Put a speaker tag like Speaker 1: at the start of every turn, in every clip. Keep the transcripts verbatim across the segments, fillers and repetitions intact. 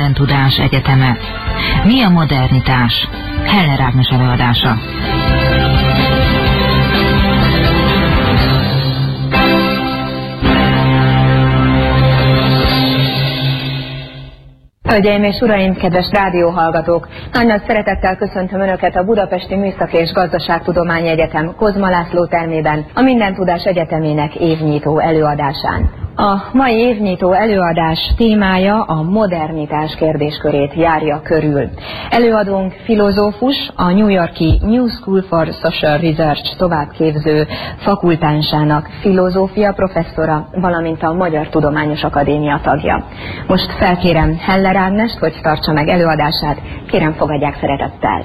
Speaker 1: Mindentudás Egyeteme. Mi a modernitás? Heller Ágnes előadása.
Speaker 2: Hölgyeim és uraim, kedves rádióhallgatók! Nagy nagy szeretettel köszöntöm Önöket a Budapesti Műszaki és Gazdaságtudományi Egyetem Kozma László termében, a Mindentudás Egyetemének évnyitó előadásán. A mai évnyitó előadás témája a modernitás kérdéskörét járja körül. Előadónk filozófus, a New York-i New School for Social Research továbbképző fakultánsának filozófia professzora, valamint a Magyar Tudományos Akadémia tagja. Most felkérem Heller Ágnest, hogy tartsa meg előadását. Kérem, fogadják szeretettel.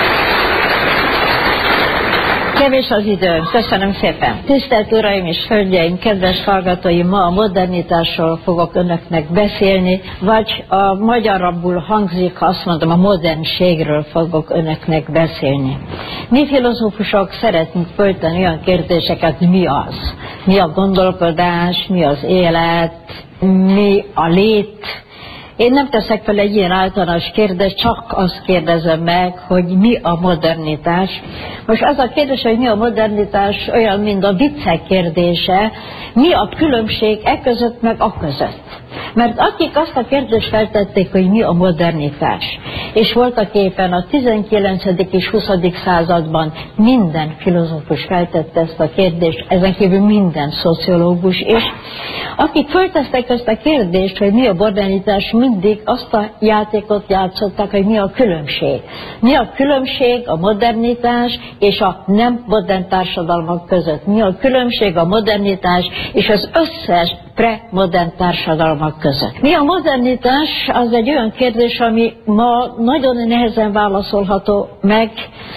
Speaker 3: Kevés az idő, köszönöm szépen. Tisztelt Uraim és Hölgyeim, kedves hallgatóim, ma a modernitásról fogok Önöknek beszélni, vagy a magyarabbul hangzik, ha azt mondom, a modernségről fogok Önöknek beszélni. Mi filozófusok szeretünk föltenni olyan kérdéseket, mi az? Mi a gondolkodás, mi az élet, mi a lét? Én nem teszek fel egy ilyen általános kérdést, csak azt kérdezem meg, hogy mi a modernitás. Most az a kérdés, hogy mi a modernitás, olyan, mint a viccek kérdése, mi a különbség e között, meg a között. Mert akik azt a kérdést feltették, hogy mi a modernitás, és voltak éppen a tizenkilencedik és huszadik században minden filozófus feltette ezt a kérdést, ezen kívül minden szociológus is, akik feltettek ezt a kérdést, hogy mi a modernitás, mindig azt a játékot játszották, hogy mi a különbség. Mi a különbség a modernitás és a nem modern társadalmak között. Mi a különbség a modernitás és az összes premodern társadalmak között. Mi a modernitás? Az egy olyan kérdés, ami ma nagyon nehezen válaszolható meg,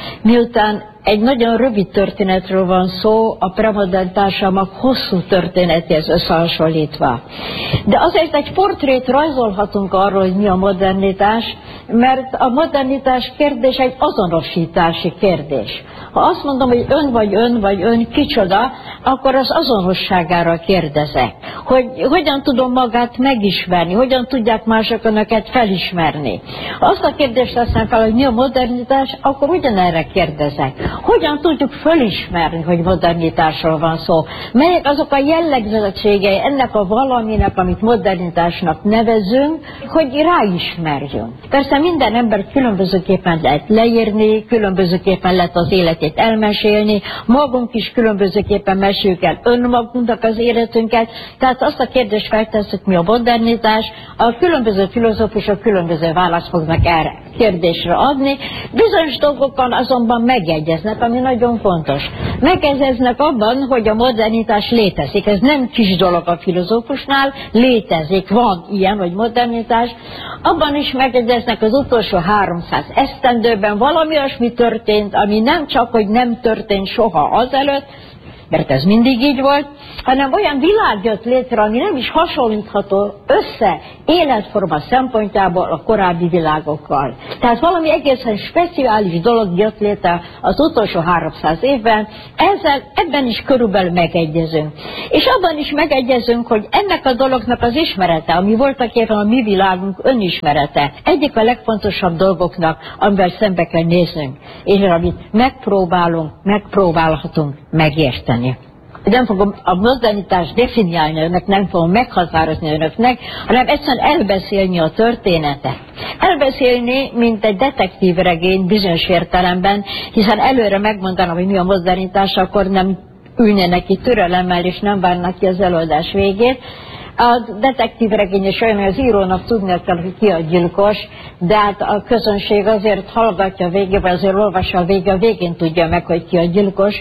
Speaker 3: miután egy nagyon rövid történetről van szó, a premodern társadalmak hosszú történetéhez összehasonlítva. De azért egy portrét rajzolhatunk arról, hogy mi a modernitás, mert a modernitás kérdés egy azonosítási kérdés. Ha azt mondom, hogy ön vagy ön vagy ön kicsoda, akkor az azonosságára kérdezek. Hogy hogyan tudom magát megismerni, hogyan tudják mások önöket felismerni. Ha azt a kérdést teszem fel, hogy mi a modernitás, akkor ugyanerre kérdezek. Hogyan tudjuk felismerni, hogy modernitásról van szó? Melyek azok a jellegzetességei ennek a valaminek, amit modernitásnak nevezünk, hogy ráismerjünk. Persze minden ember különbözőképpen lehet leírni, különbözőképpen lehet az életét elmesélni, magunk is különbözőképpen meséljük el önmagunknak az életünket, tehát azt a kérdést feltesszük, mi a modernitás, a különböző filozófusok különböző választ fognak erre kérdésre adni, bizonyos dolgokon azonban megegyeznek, ami nagyon fontos. Megegyeznek abban, hogy a modernitás létezik, ez nem kis dolog a filozófusnál, létezik, van ilyen, hogy modernitás, abban is megegyeznek az utolsó háromszáz esztendőben valami olyasmi történt, ami nem csak, hogy nem történt soha azelőtt, mert ez mindig így volt, hanem olyan világ jött létre, ami nem is hasonlítható össze életforma szempontjából a korábbi világokkal. Tehát valami egészen speciális dolog jött létre az utolsó háromszáz évben, ezzel, ebben is körülbelül megegyezünk. És abban is megegyezünk, hogy ennek a dolognak az ismerete, ami voltak éppen a mi világunk önismerete, egyik a legfontosabb dolgoknak, amivel szembe kell néznünk, és amit megpróbálunk, megpróbálhatunk megérteni. Nem fogom a modernitást definiálni önök, nem fogom meghatározni önöknek, hanem egyszerűen elbeszélni a történetet. Elbeszélni, mint egy detektív regény bizonyos értelemben, hiszen előre megmondanom, hogy mi a modernitás, akkor nem ülnének ki türelemmel, és nem várnak ki az előadás végét. A detektív regény is olyan, hogy az írónak tudnia kell, hogy ki a gyilkos, de hát a közönség azért hallgatja a végén, vagy azért olvassa a végén, a végén tudja meg, hogy ki a gyilkos.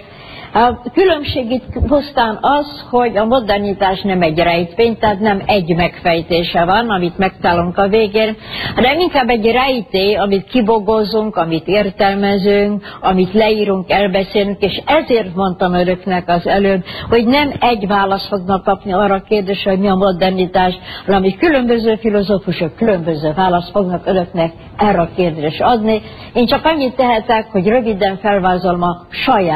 Speaker 3: A különbség itt pusztán az, hogy a modernitás nem egy rejtvény, tehát nem egy megfejtése van, amit megtalálunk a végén, hanem inkább egy rejtély, amit kibogozunk, amit értelmezünk, amit leírunk, elbeszélünk, és ezért mondtam önöknek az előbb, hogy nem egy választ fognak kapni arra a kérdésre, hogy mi a modernitás, hanem különböző filozófusok különböző választ fognak önöknek erre a kérdésre adni. Én csak annyit tehetek, hogy röviden felvázolom a saját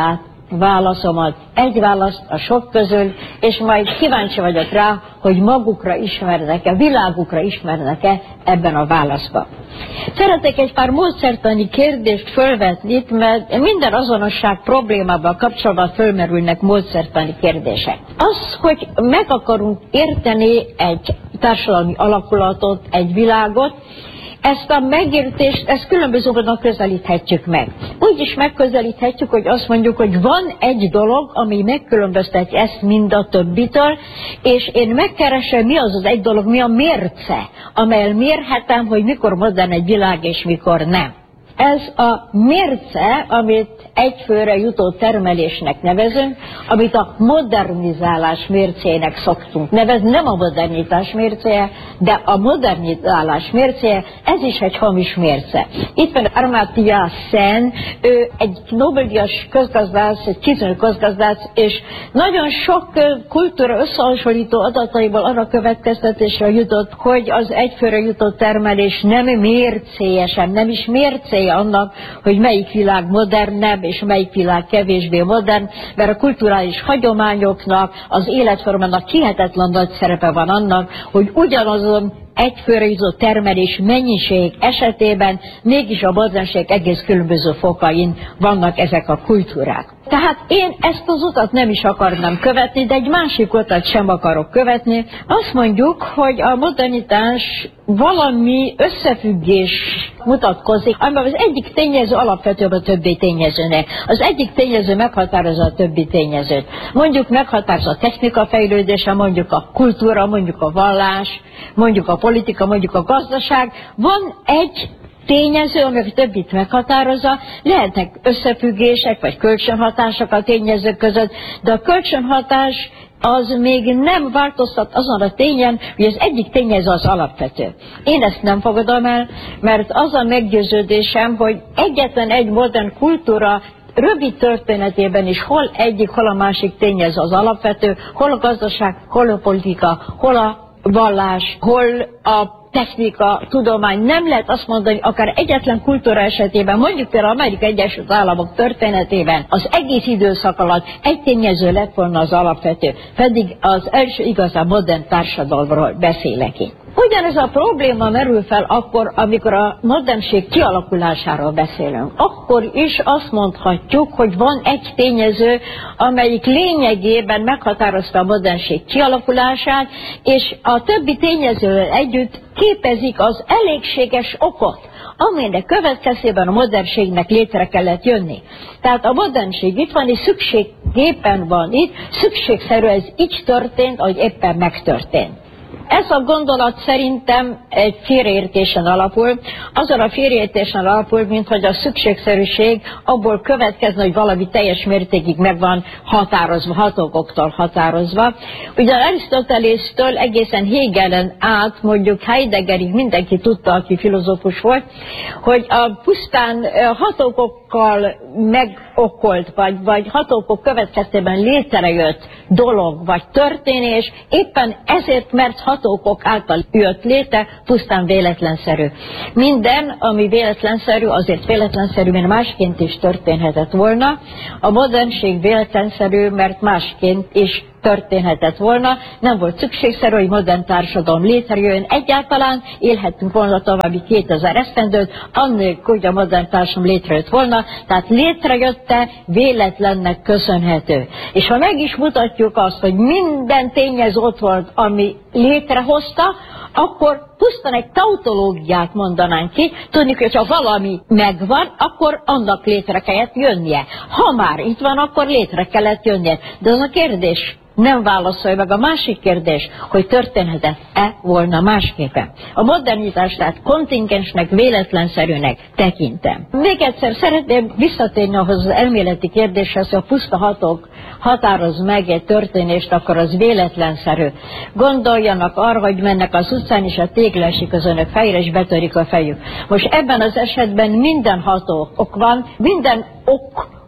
Speaker 3: válaszomat, egy választ a sok közül, és majd kíváncsi vagyok rá, hogy magukra ismernek-e, világukra ismernek-e ebben a válaszban. Szeretnék egy pár módszertani kérdést fölvetni, mert minden azonosság problémával kapcsolatban fölmerülnek módszertani kérdések. Az, hogy meg akarunk érteni egy társadalmi alakulatot, egy világot, ezt a megértést, ezt különböző módon közelíthetjük meg. Úgy is megközelíthetjük, hogy azt mondjuk, hogy van egy dolog, ami megkülönböztet ezt mind a többitől, és én megkeresem, mi az az egy dolog, mi a mérce, amelyel mérhetem, hogy mikor modern egy világ, és mikor nem. Ez a mérce, amit egyfőre jutó termelésnek nevezünk, amit a modernizálás mércének szoktunk nevezni, nem a modernitás mércéje, de a modernizálás mércéje, ez is egy hamis mérce. Itt van Amartya Sen, ő egy Nobel-díjas közgazdász, egy kitűnő közgazdász, és nagyon sok kultúra összehasonlító adataiból arra következtetésre jutott, hogy az egyfőre jutó termelés nem mércéje sem, nem is mércéje annak, hogy melyik világ modernebb, és melyik világ kevésbé modern, mert a kulturális hagyományoknak, az életformának hihetetlen nagy szerepe van annak, hogy ugyanazon egyfőre jutó termelés mennyiség esetében mégis a modernség egész különböző fokain vannak ezek a kultúrák. Tehát én ezt az utat nem is akarnám követni, de egy másik utat sem akarok követni. Azt mondjuk, hogy a modernitás valami összefüggés mutatkozik, amiben az egyik tényező alapvetőbb a többi tényezőnek. Az egyik tényező meghatározza a többi tényezőt. Mondjuk meghatározza a technika fejlődése, mondjuk a kultúra, mondjuk a vallás, mondjuk a politika, mondjuk a gazdaság. Van egy tényező, ami a többit meghatározza, lehetnek összefüggések, vagy kölcsönhatások a tényezők között, de a kölcsönhatás az még nem változtat azon a tényen, hogy az egyik tényező az alapvető. Én ezt nem fogadom el, mert az a meggyőződésem, hogy egyetlen egy modern kultúra rövid történetében is hol egyik, hol a másik tényező az alapvető, hol a gazdaság, hol a politika, hol a vallás, hol a technika, tudomány. Nem lehet azt mondani, akár egyetlen kultúra esetében, mondjuk például Amerikai Egyesült Államok történetében az egész időszak alatt egy tényező lett volna az alapvető, pedig az első igazán modern társadalomról beszélek én. Ugyanez a probléma merül fel akkor, amikor a modernség kialakulásáról beszélünk. Akkor is azt mondhatjuk, hogy van egy tényező, amelyik lényegében meghatározta a modernség kialakulását, és a többi tényezővel együtt képezik az elégséges okot, aminek következtében a modernségnek létre kellett jönni. Tehát a modernség itt van, és szükségképpen van itt, szükségszerű ez így történt, ahogy éppen megtörtént. Ez a gondolat szerintem egy félreértésen alapul, azon a félreértésen alapul, mint hogy a szükségszerűség abból következne, hogy valami teljes mértékig meg van határozva, hatókoktól határozva. Ugyan Arisztotelésztől egészen Hegelen át, mondjuk Heideggerig mindenki tudta, aki filozófus volt, hogy a pusztán hatókokkal megokolt, vagy, vagy hatókok következtében létrejött dolog, vagy történés, éppen ezért, mert hatókok által jött létre, pusztán véletlenszerű. Minden, ami véletlenszerű, azért véletlenszerű, mert másként is történhetett volna. A modernség véletlenszerű, mert másként is történhetett volna, nem volt szükségszerű, hogy modern társadalom létrejöjjön egyáltalán, élhettünk volna további kétezer esztendőt, annélkül, hogy a modern társadalom létrejött volna, tehát létrejötte véletlennek köszönhető. És ha meg is mutatjuk azt, hogy minden tényező ott volt, ami létrehozta, akkor pusztán egy tautológiát mondanánk ki, tudni, hogy ha valami megvan, akkor annak létre kellett jönnie. Ha már itt van, akkor létre kellett jönnie. De az a kérdés nem válaszolja meg a másik kérdés, hogy történhetett-e volna másképpen. A modernitás tehát kontingensnek, véletlenszerűnek tekintem. Még egyszer szeretném visszatérni ahhoz az elméleti kérdéshez, hogy a puszta hatók határoz meg egy történést, akkor az véletlenszerű. Gondoljanak arra, hogy mennek az utcán, és a tégla esik az önök fejére, és betörik a fejük. Most ebben az esetben minden ható ok van, minden ok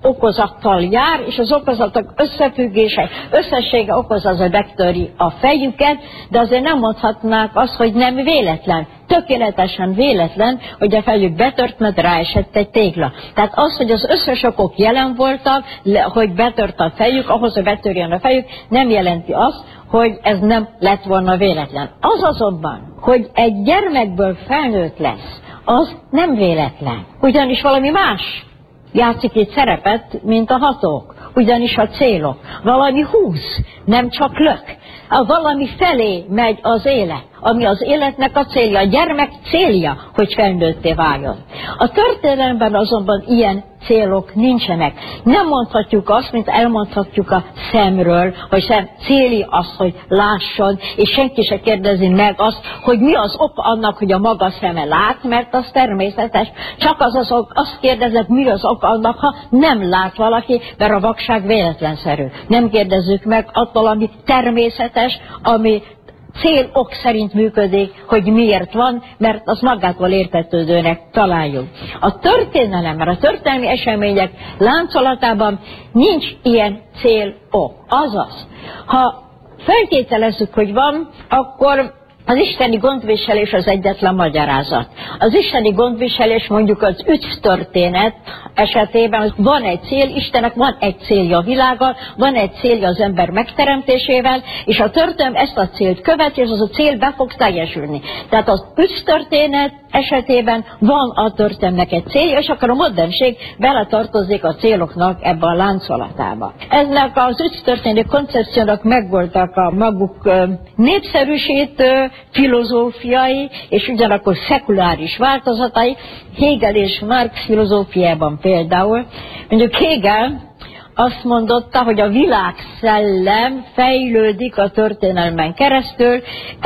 Speaker 3: okozattal jár, és az okozatok összefüggése, összessége okoz az, hogy megtöri a fejüket, de azért nem mondhatnák azt, hogy nem véletlen. Tökéletesen véletlen, hogy a fejük betört, mert ráesett egy tégla. Tehát az, hogy az összes okok jelen voltak, hogy betört a fejük, ahhoz, hogy betörjön a fejük, nem jelenti azt, hogy ez nem lett volna véletlen. Az azonban, hogy egy gyermekből felnőtt lesz, az nem véletlen. Ugyanis valami más játszik itt szerepet, mint a hatók. Ugyanis a célok. Valami húz, nem csak lök. A valami felé megy az élet, ami az életnek a célja, a gyermek célja, hogy felnőtté váljon. A történelemben azonban ilyen célok nincsenek. Nem mondhatjuk azt, mint elmondhatjuk a szemről, hogy szem céli azt, hogy lásson, és senki se kérdezi meg azt, hogy mi az ok annak, hogy a maga szeme lát, mert az természetes. Csak az az ok, azt kérdezek, mi az ok annak, ha nem lát valaki, mert a vakság véletlenszerű. Nem kérdezzük meg attól, ami természetes, ami cél-ok szerint működik, hogy miért van, mert az magától értetődőnek találjuk. A történelemben, a történelmi események láncolatában nincs ilyen cél-ok. Azaz, ha feltételezzük, hogy van, akkor az isteni gondviselés az egyetlen magyarázat. Az isteni gondviselés, mondjuk az ügytörténet esetében van egy cél, Istennek van egy célja a világgal, van egy célja az ember megteremtésével, és a történelem ezt a célt követi, és az a cél be fog teljesülni. Tehát az ügytörténet esetében van a történelmnek egy célja, és akkor a modernség beletartozik a céloknak ebbe a láncolatába. Ennek az ügytörténeti koncepciónak megvoltak a maguk népszerűsítő, filozófiai és ugyanakkor szekuláris változatai. Hegel és Marx filozófiában például, mondjuk Hegel azt mondotta, hogy a világszellem fejlődik a történelmen keresztül,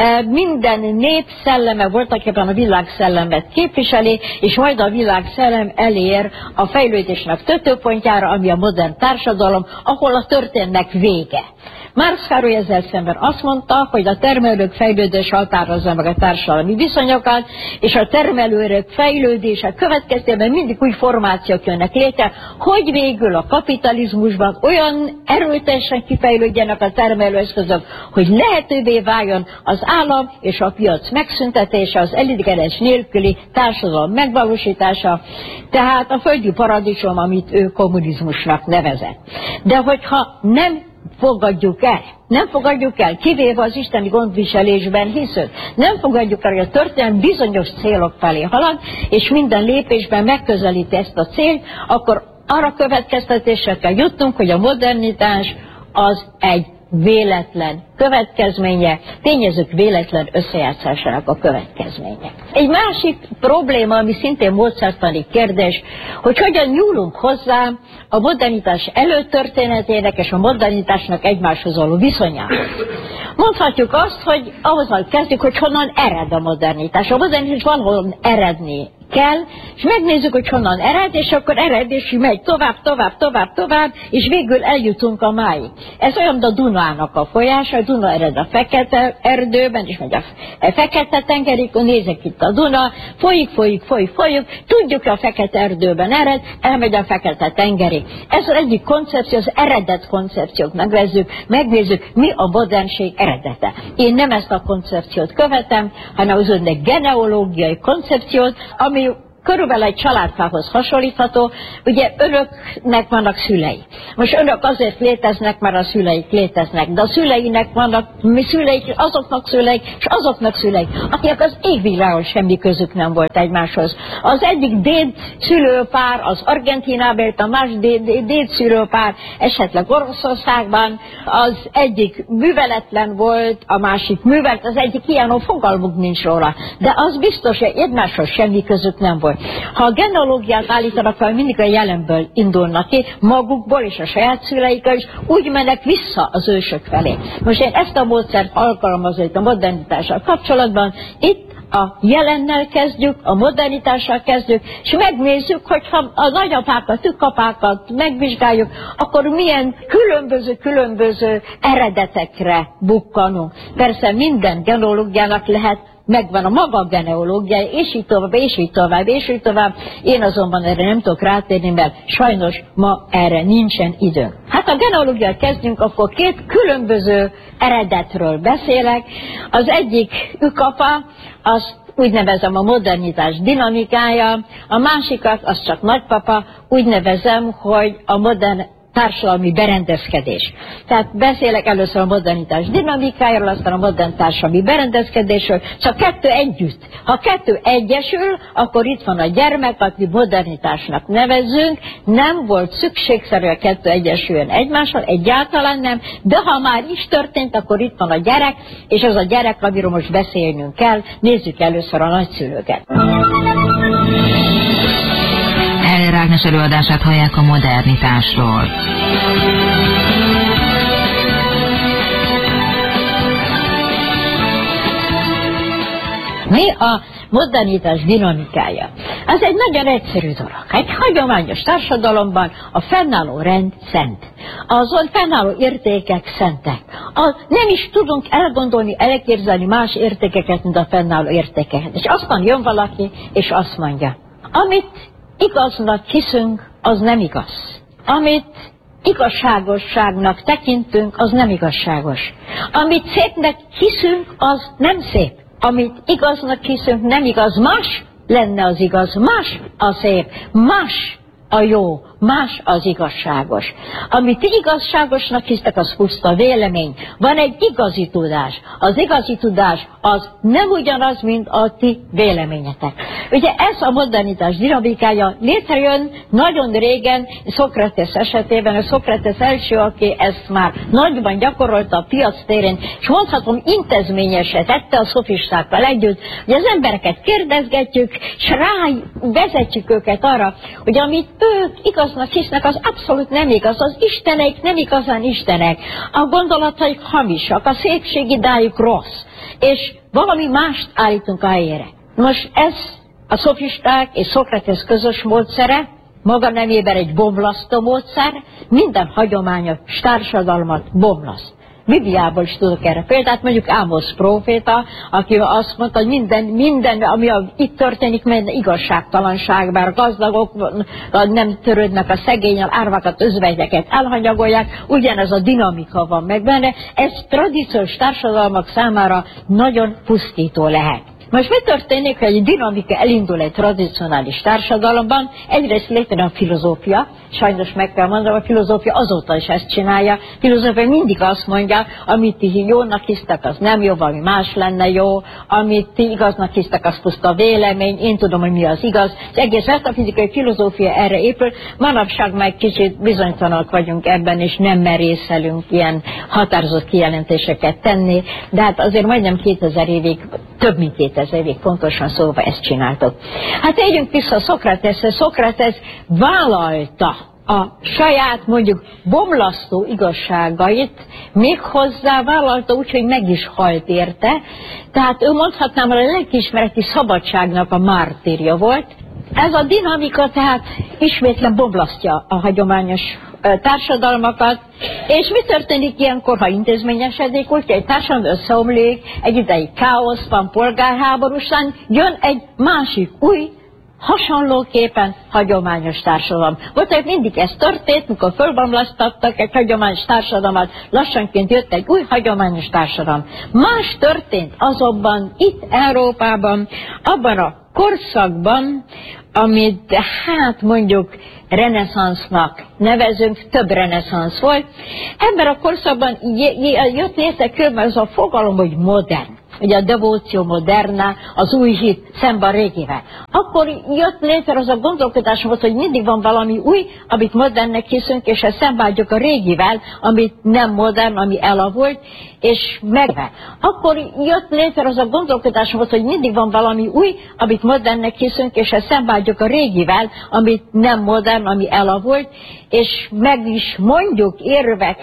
Speaker 3: minden nép szelleme voltaképpen a világszellemet képviseli, és majd a világszellem elér a fejlődésnek tetőpontjára, ami a modern társadalom, ahol a történetnek vége. Marx Károly ezzel szemben azt mondta, hogy a termelők fejlődése határozza meg a társadalmi viszonyokat, és a termelők fejlődése következtében mindig új formációk jönnek létre, hogy végül a kapitalizmusban olyan erőteljesen kifejlődjenek a termelőeszközök, hogy lehetővé váljon az állam és a piac megszüntetése, az elidegenedés nélküli társadalom megvalósítása, tehát a földi paradicsom, amit ő kommunizmusnak nevezett. De hogyha nem fogadjuk el, nem fogadjuk el, kivéve az isteni gondviselésben hiszünk, nem fogadjuk el, hogy a történelem bizonyos célok felé halad, és minden lépésben megközelíti ezt a célt, akkor arra következtetésre kell jutnunk, hogy a modernitás az egy véletlen következménye, tényezők véletlen összejátszásának a következménye. Egy másik probléma, ami szintén módszertani kérdés, hogy hogyan nyúlunk hozzá a modernitás előtörténetének és a modernitásnak egymáshoz való viszonyához. Mondhatjuk azt, hogy ahhoz kezdjük, hogy honnan ered a modernitás. A modernitás valahol eredni kell, és megnézzük, hogy honnan ered, és akkor ered, és megy tovább, tovább, tovább, tovább, és végül eljutunk a máig. Ez olyan, mint a Dunának a folyása, a Duna ered a Fekete erdőben, és megy a Fekete tengerig, nézzük itt a Duna, folyik, folyik, folyik, folyik, tudjuk, hogy a Fekete erdőben ered, elmegy a Fekete tengerig. Ez az egyik koncepció, az eredet koncepciót megvezzük, megnézzük, mi a modernség eredete. Én nem ezt a koncepciót követem, hanem az önnek genealógiai koncepciót, ami körülbelül egy családfához hasonlítható. Ugye önöknek vannak szülei. Most önök azért léteznek, mert a szüleik léteznek, de a szüleinek vannak mi szüleik, azoknak szüleik, és azoknak szüleik, akik az égvilágon semmi közük nem volt egymáshoz. Az egyik déd szülőpár az Argentínában élt, a más déd szülőpár esetleg Oroszországban, az egyik műveletlen volt, a másik művelt, az egyik ilyen, fogalmuk nincs róla. De az biztos, hogy egymáshoz semmi közük nem volt. Ha a genealógiát állítanak fel, mindig a jelenből indulnak ki, magukból és a saját szüleikkel is, úgy mennek vissza az ősök felé. Most én ezt a módszert alkalmazom a modernitással kapcsolatban, itt a jelennel kezdjük, a modernitással kezdjük, és megnézzük, hogyha a nagyapákat, tükapákat megvizsgáljuk, akkor milyen különböző-különböző eredetekre bukkanunk. Persze minden genealógiának lehet megvan a maga genealógiája, és így tovább, és így tovább, és így tovább. Én azonban erre nem tudok rátérni, mert sajnos ma erre nincsen időnk. Hát a genealógiát kezdjünk, akkor két különböző eredetről beszélek. Az egyik ükapa, az úgy nevezem a modernitás dinamikája, a másikat, az csak nagypapa, úgy nevezem, hogy a modern társadalmi berendezkedés. Tehát beszélek először a modernitás dinamikájáról, aztán a modern társadalmi berendezkedésről, csak kettő együtt. Ha kettő egyesül, akkor itt van a gyermek, akit modernitásnak nevezzünk, nem volt szükségszerű a kettő egyesüljön egymással, egyáltalán nem, de ha már is történt, akkor itt van a gyerek, és az a gyerek, amiről most beszélnünk kell. Nézzük először a nagyszülőket.
Speaker 1: Heller Ágnes előadását hallják a modernitásról.
Speaker 3: Mi a modernitás dinamikája? Ez egy nagyon egyszerű dolog. Egy hagyományos társadalomban a fennálló rend szent. Azon fennálló értékek szentek. A, nem is tudunk elgondolni, elképzelni más értékeket, mint a fennálló értékeket. És aztán jön valaki, és azt mondja, amit igaznak hiszünk, az nem igaz. Amit igazságosságnak tekintünk, az nem igazságos. Amit szépnek hiszünk, az nem szép. Amit igaznak hiszünk, nem igaz. Más lenne az igaz, más a szép, más a jó, más az igazságos. Amit igazságosnak hisztek, az puszta vélemény. Van egy igazi tudás. Az igazi tudás az nem ugyanaz, mint a ti véleményetek. Ugye ez a modernitás dinamikája létrejön nagyon régen, Szokratesz esetében, a Szokratesz első, aki ezt már nagyban gyakorolta a piac térén, és mondhatom intézményesen tette a szofistákkal együtt, hogy az embereket kérdezgetjük, és rávezetjük őket arra, hogy amit ők igaznak hisznek, az abszolút nem igaz, az istenek nem igazán istenek, a gondolataik hamisak, a szépségidájuk rossz, és valami mást állítunk a helyére. Most ez a szofisták és Szokratesz közös módszere, maga nemében egy bomlasztó módszer, minden hagyományos társadalmat bomlaszt. Bibliából is tudok erre példát, mondjuk Ámosz próféta, aki azt mondta, hogy minden, minden ami a, itt történik, minden igazságtalanság, bár gazdagok nem törődnek a szegényel, árvakat, özvegyeket elhanyagolják, ugyanez a dinamika van meg benne, ez tradíciós társadalmak számára nagyon pusztító lehet. Most mi történik, hogy egy dinamika elindul egy tradicionális társadalomban, egyrészt létrejön a filozófia, sajnos meg kell mondanom, a filozófia azóta is ezt csinálja, a filozófia mindig azt mondja, amit ti jónak hisztek, az nem jó, valami más lenne jó, amit ti igaznak hisztek, az puszta vélemény, én tudom, hogy mi az igaz. Az egész metafizikai filozófia erre épül, manapság meg kicsit bizonytalanok vagyunk ebben, és nem merészelünk ilyen határozott kijelentéseket tenni, de hát azért majdnem kétezer évig, több mint kétezer évig pontosan szóval ezt csináltok. Hát térjünk vissza Szokrateszhez. Szokratesz vállalta a saját, mondjuk, bomlasztó igazságait, méghozzá vállalta úgy, hogy meg is halt érte. Tehát ő mondhatnám, hogy a lelkiismereti szabadságnak a mártírja volt. Ez a dinamika tehát ismétlen bomlasztja a hagyományos társadalmakat, és mi történik ilyenkor, ha intézményesedik, úgy, egy társadalom összeomlik, egy ideig káosz van, polgárháborúsan, jön egy másik új, hasonlóképpen hagyományos társadalom. Volt, hogy mindig ez történt, mikor fölbomlasztattak egy hagyományos társadalmat, lassanként jött egy új hagyományos társadalom. Más történt azonban itt Európában, abban a korszakban, amit hát mondjuk reneszánsznak nevezünk, több reneszánsz volt. Ebben a korszakban jött létre körben az a fogalom, hogy modern. Ugye a devóció moderna, az új hit szemben a régivel. Akkor jött létre az a gondolkodás volt, hogy mindig van valami új, amit modernnek hiszünk, és ezt szembeálljuk a régivel, amit nem modern, ami elavult, és megve. Akkor jött létre az a gondolkodás volt, hogy mindig van valami új, amit modernnek hiszünk, és ezt szembeálljuk a régivel, amit nem modern, ami elavult, és meg is mondjuk érvek